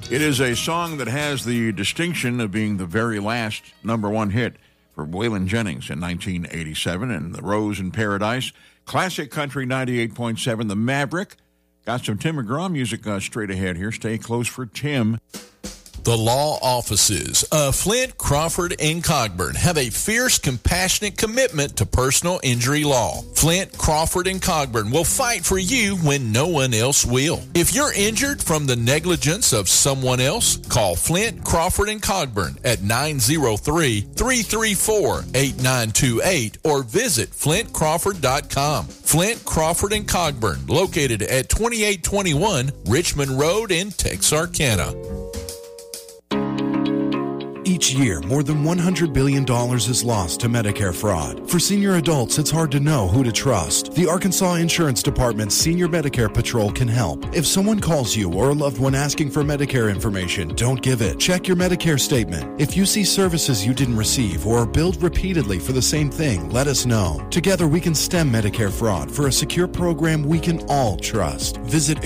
It is a song that has the distinction of being the very last number one hit for Waylon Jennings in 1987 and The Rose in Paradise. Classic Country 98.7, The Maverick. Got some Tim McGraw music straight ahead here. Stay close for Tim. The law offices of Flint, Crawford, and Cogburn have a fierce, compassionate commitment to personal injury law. Flint, Crawford, and Cogburn will fight for you when no one else will. If you're injured from the negligence of someone else, call Flint, Crawford, and Cogburn at 903-334-8928 or visit flintcrawford.com. Flint, Crawford, and Cogburn, located at 2821 Richmond Road in Texarkana. Each year, more than $100 billion is lost to Medicare fraud. For senior adults, it's hard to know who to trust. The Arkansas Insurance Department's Senior Medicare Patrol can help. If someone calls you or a loved one asking for Medicare information, don't give it. Check your Medicare statement. If you see services you didn't receive or are billed repeatedly for the same thing, let us know. Together, we can stem Medicare fraud for a secure program we can all trust. Visit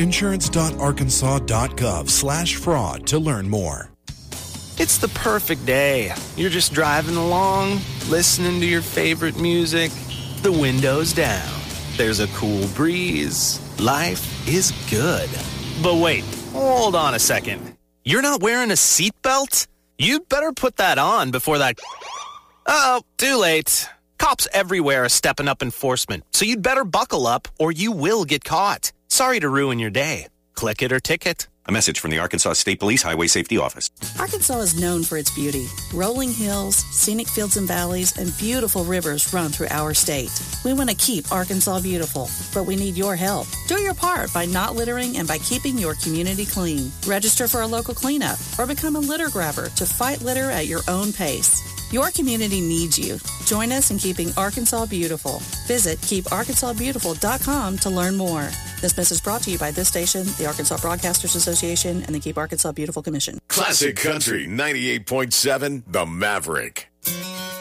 insurance.arkansas.gov/fraud to learn more. It's the perfect day. You're just driving along, listening to your favorite music, the windows down. There's a cool breeze. Life is good. But wait, hold on a second. You're not wearing a seatbelt? You'd better put that on before that... Uh-oh, too late. Cops everywhere are stepping up enforcement, so you'd better buckle up or you will get caught. Sorry to ruin your day. Click it or ticket. A message from the Arkansas State Police Highway Safety Office. Arkansas is known for its beauty. Rolling hills, scenic fields and valleys, and beautiful rivers run through our state. We want to keep Arkansas beautiful, but we need your help. Do your part by not littering and by keeping your community clean. Register for a local cleanup or become a litter grabber to fight litter at your own pace. Your community needs you. Join us in keeping Arkansas beautiful. Visit keeparkansasbeautiful.com to learn more. This message brought to you by this station, the Arkansas Broadcasters Association, and the Keep Arkansas Beautiful Commission. Classic Country 98.7, The Maverick.